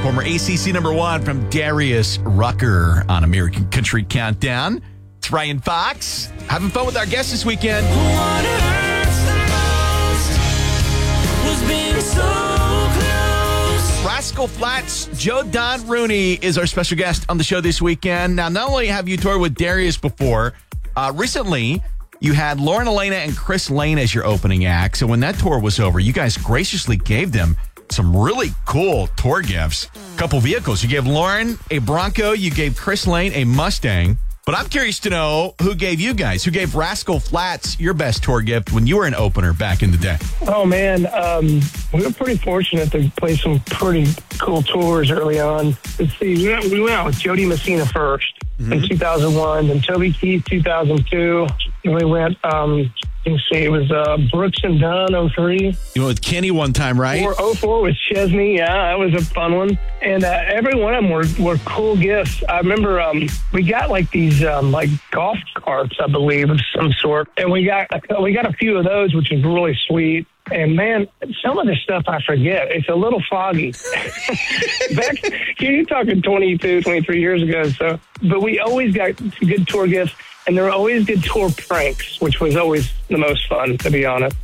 Former ACC number 1 from Darius Rucker on American Country Countdown. It's Ryan Fox. Having fun with our guests this weekend. What hurts the most was being so close. Rascal Flatts' Joe Don Rooney is our special guest on the show this weekend. Now, not only have you toured with Darius before, recently you had Lauren Elena and Chris Lane as your opening act. So when that tour was over, you guys graciously gave them some really cool tour gifts. A couple vehicles. You gave Lauren a Bronco. You gave Chris Lane a Mustang. But I'm curious to know who gave Rascal Flatts your best tour gift when you were an opener back in the day? Oh, man. We were pretty fortunate to play some pretty cool tours early on. Let's see. We went out with Jody Messina first in 2001, then Toby Keith 2002. And we went, it was Brooks and Dunn 03. You went with Kenny one time, right? 04 with Chesney. Yeah, that was a fun one. And every one of them were cool gifts. I remember we got like these like golf carts, I believe, of some sort. And we got a few of those, which was really sweet. And, man, some of the stuff I forget. It's a little foggy. You're talking 22, 23 years ago. So, but we always got good tour gifts, and there were always good tour pranks, which was always the most fun, to be honest.